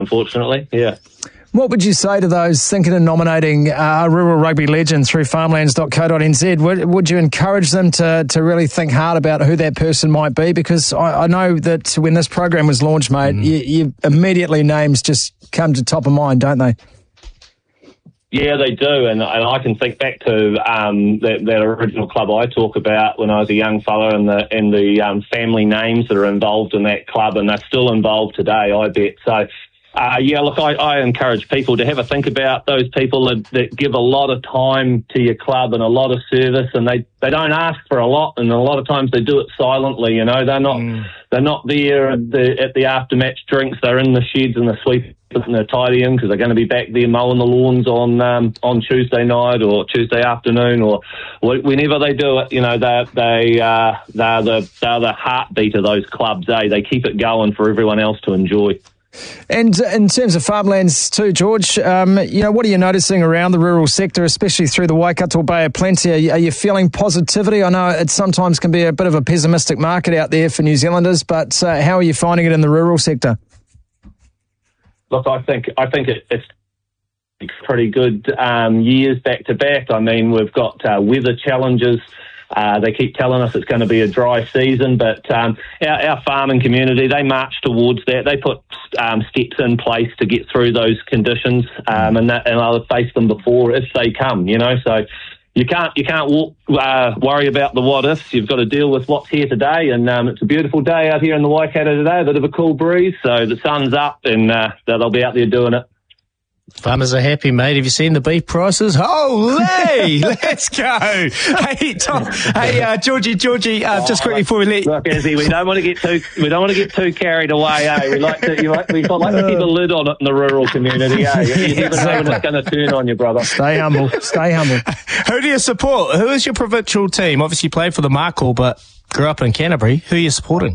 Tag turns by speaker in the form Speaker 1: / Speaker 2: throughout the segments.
Speaker 1: unfortunately. Yeah.
Speaker 2: What would you say to those thinking of nominating a rural rugby legend through farmlands.co.nz? Would you encourage them to really think hard about who that person might be? Because I know that when this program was launched, mate, you immediately names just come to top of mind, don't they?
Speaker 1: Yeah, they do, and I can think back to that original club I talk about when I was a young fella, and the family names that are involved in that club, and they're still involved today, I bet. So, look, I encourage people to have a think about those people that give a lot of time to your club and a lot of service, and they don't ask for a lot, and a lot of times they do it silently. You know, they're not there at the after match drinks. They're in the sheds and the sweep and they're tidying because they're going to be back there mowing the lawns on Tuesday night or Tuesday afternoon or whenever they do it. You know, they're the heartbeat of those clubs. They keep it going for everyone else to enjoy.
Speaker 2: And in terms of farmlands too, George, what are you noticing around the rural sector, especially through the Waikato Bay of Plenty? Are you feeling positivity? I know it sometimes can be a bit of a pessimistic market out there for New Zealanders, but how are you finding it in the rural sector?
Speaker 1: Look, I think it's pretty good years back to back. I mean, we've got weather challenges. They keep telling us it's going to be a dry season, but our farming community, they march towards that. They put steps in place to get through those conditions, and I'll face them before if they come. You know, so you can't worry about the what ifs. You've got to deal with what's here today, and it's a beautiful day out here in the Waikato today. A bit of a cool breeze, so the sun's up, and they'll be out there doing it.
Speaker 3: Farmers are happy, mate. Have you seen the beef prices? Holy! Let's go. Hey, Tom. Hey, Georgie. Just quickly before we leave.
Speaker 1: Look, Izzy, we don't want to get too carried away. We like to keep a lid on it in the rural community. You never know when it's going to turn on you, brother.
Speaker 2: Stay humble.
Speaker 3: Who do you support? Who is your provincial team? Obviously, you played for the Markle, but grew up in Canterbury. Who are you supporting?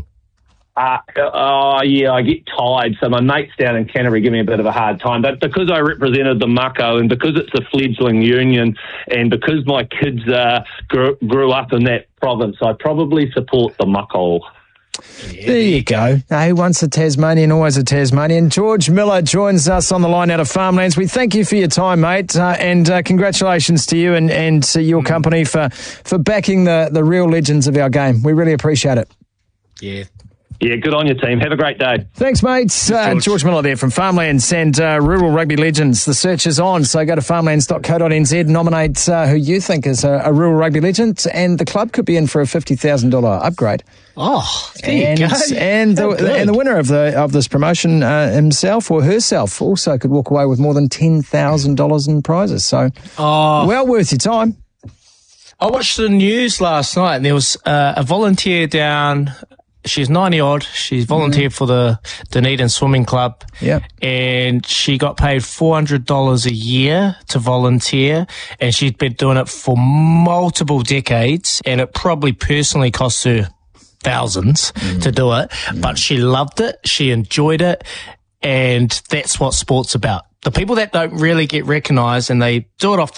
Speaker 1: I get tired. So my mates down in Canterbury give me a bit of a hard time. But because I represented the Mako and because it's a fledgling union and because my kids grew up in that province, I probably support the Mako.
Speaker 2: There you go. Hey, once a Tasmanian, always a Tasmanian. George Miller joins us on the line out of Farmlands. We thank you for your time, mate, and congratulations to you and your company for backing the real legends of our game. We really appreciate it.
Speaker 1: Yeah, good on your team. Have a great day.
Speaker 2: Thanks, mates. George Miller there from Farmlands and Rural Rugby Legends. The search is on, so go to farmlands.co.nz, nominate who you think is a rural rugby legend, and the club could be in for a $50,000 upgrade.
Speaker 3: Oh, there you go.
Speaker 2: And the winner of this promotion himself or herself also could walk away with more than $10,000 in prizes. So, well worth your time.
Speaker 3: I watched the news last night, and there was a volunteer down. She's 90-odd. She's volunteered for the Dunedin Swimming Club.
Speaker 2: Yeah.
Speaker 3: And she got paid $400 a year to volunteer. And she'd been doing it for multiple decades. And it probably personally cost her thousands to do it. But she loved it. She enjoyed it. And that's what sport's about. The people that don't really get recognised and they do it off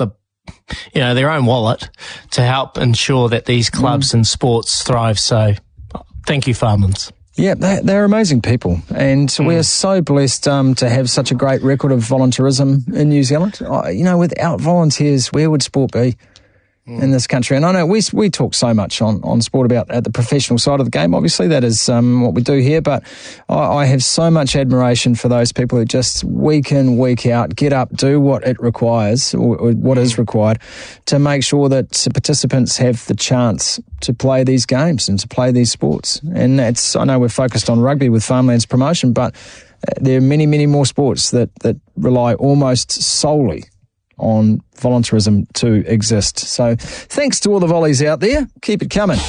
Speaker 3: their own wallet to help ensure that these clubs and sports thrive. So thank you, Farmlands.
Speaker 2: Yeah, they're amazing people, and we are so blessed to have such a great record of volunteerism in New Zealand. Without volunteers, where would sport be in this country? And I know we talk so much on sport about at the professional side of the game. Obviously, that is what we do here, but I have so much admiration for those people who just week in, week out, get up, do what it requires, or what is required, to make sure that participants have the chance to play these games and to play these sports. And I know we're focused on rugby with Farmlands promotion, but there are many, many more sports that rely almost solely on volunteerism to exist. So thanks to all the volleys out there. Keep it coming.